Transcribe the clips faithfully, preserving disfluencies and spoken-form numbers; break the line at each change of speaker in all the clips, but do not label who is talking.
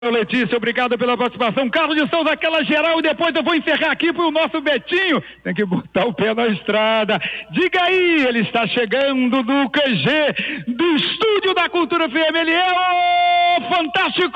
Letícia, obrigado pela participação. Carlos de Souza, aquela geral, e depois eu vou encerrar aqui pro nosso Betinho. Tem que botar o pé na estrada. Diga aí, ele está chegando do Q G, do Estúdio da Cultura F M. Ele é o Fantástico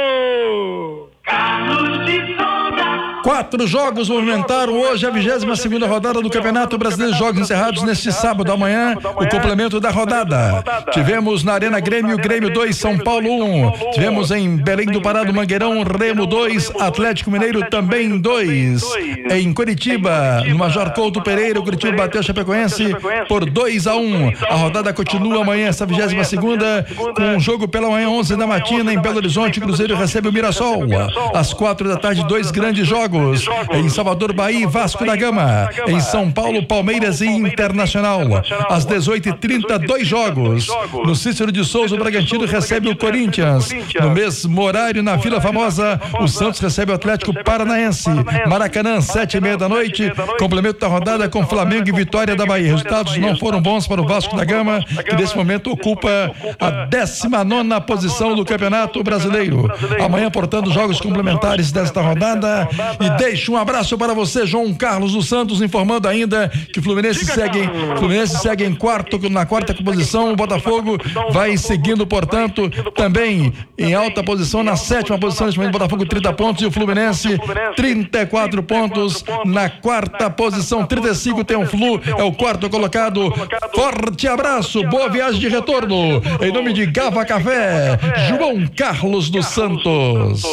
Carlos de Souza.
Quatro jogos movimentaram hoje a vigésima segunda rodada do Campeonato Brasileiro. Jogos encerrados neste sábado amanhã, o complemento da rodada. Tivemos na Arena Grêmio, Grêmio dois, São Paulo um. Tivemos em Belém do Pará do Mangueirão, Remo dois, Atlético Mineiro também dois. Em Curitiba, no Major Couto Pereira, o Curitiba bateu a Chapecoense por dois a um. A rodada continua amanhã, essa vigésima segunda, com um jogo pela manhã, onze da matina, em Belo Horizonte. Cruzeiro recebe o Mirassol. Às quatro da tarde, dois grandes jogos. Em Salvador, Bahia e Vasco da Gama. Em São Paulo, Palmeiras e Internacional. Às dezoito e trinta, dois jogos. No Cícero de Souza, o Bragantino recebe o Corinthians. No mesmo horário, na Vila Famosa, o Santos recebe o Atlético Paranaense. Maracanã, sete e meia da noite. Complemento da rodada com Flamengo e Vitória da Bahia. Resultados não foram bons para o Vasco da Gama, que nesse momento ocupa a décima nona posição do Campeonato Brasileiro. Amanhã, portanto, jogos complementares desta rodada. E deixo um abraço para você, João Carlos dos Santos, informando ainda que o Fluminense segue, Fluminense segue em quarto, na quarta posição. O Botafogo vai seguindo, portanto, também em alta posição, na sétima posição. Nesse momento, o Botafogo trinta pontos e o Fluminense trinta e quatro pontos na quarta posição. trinta e cinco tem o Flu, é o quarto colocado. Forte abraço, boa viagem de retorno. Em nome de Gava Café, João Carlos dos Santos.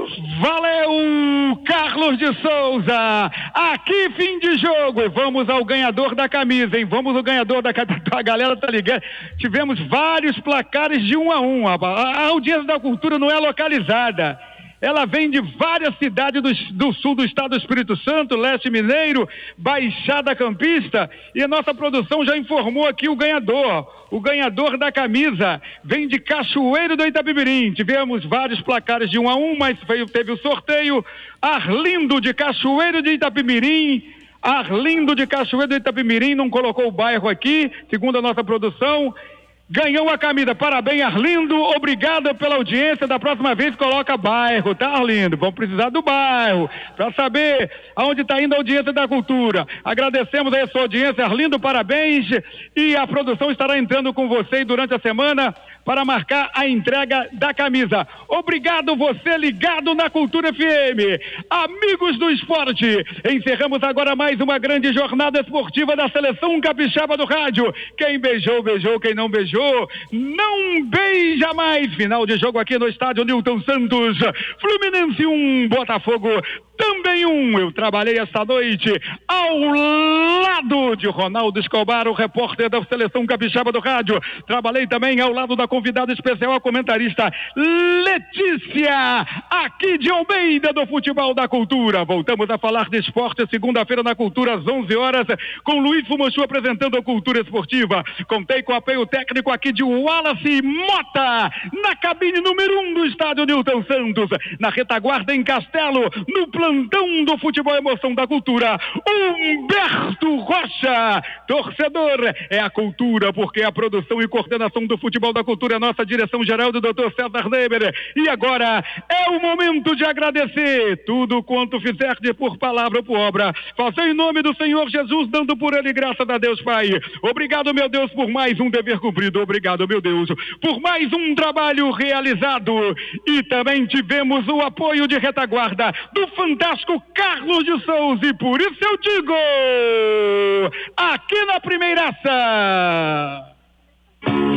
Valeu, Carlos de Souza. Aqui, fim de jogo. E vamos ao ganhador da camisa, hein? Vamos ao ganhador da camisa. A galera tá ligando. Tivemos vários placares de um a um. A, a audiência da cultura não é localizada. Ela vem de várias cidades do, do sul do estado do Espírito Santo, Leste Mineiro, Baixada Campista, e a nossa produção já informou aqui o ganhador. O ganhador da camisa vem de Cachoeiro do Itapemirim. Tivemos vários placares de um a um, mas veio, teve o sorteio. Arlindo de Cachoeiro de Itapemirim. Arlindo de Cachoeiro do Itapemirim, não colocou o bairro aqui, segundo a nossa produção. Ganhou a camisa, parabéns, Arlindo, obrigado pela audiência. Da próxima vez coloca bairro, tá, Arlindo? Vamos precisar do bairro para saber aonde está indo a audiência da cultura. Agradecemos a sua audiência, Arlindo, parabéns, e a produção estará entrando com você durante a semana para marcar a entrega da camisa. Obrigado, você ligado na Cultura F M. Amigos do esporte, encerramos agora mais uma grande jornada esportiva da Seleção Capixaba do Rádio. Quem beijou, beijou, quem não beijou, não beija mais. Final de jogo aqui no estádio Newton Santos. Fluminense um, Botafogo também um. Eu trabalhei esta noite ao lado de Ronaldo Escobar, o repórter da Seleção Capixaba do Rádio. Trabalhei também ao lado da convidada especial, a comentarista Letícia, aqui de Almeida, do Futebol da Cultura. Voltamos a falar de esporte segunda-feira na Cultura, às onze horas, com Luiz Fumochu apresentando a Cultura Esportiva. Contei com o apoio técnico aqui de Wallace Mota, na cabine número um do estádio Newton Santos, na retaguarda em Castelo, no plantão do Futebol Emoção da Cultura, Humberto Rocha. Torcedor é a cultura, porque a produção e coordenação do Futebol da Cultura é a nossa direção geral do doutor César Neber. E agora é o momento de agradecer tudo quanto fizerde por palavra ou por obra. Faça em nome do Senhor Jesus, dando por ele graças a Deus Pai. Obrigado, meu Deus, por mais um dever cumprido. Obrigado, meu Deus, por mais um trabalho realizado. E também tivemos o apoio de retaguarda do fantástico Carlos de Souza. E por isso eu digo, aqui na Primeiraça.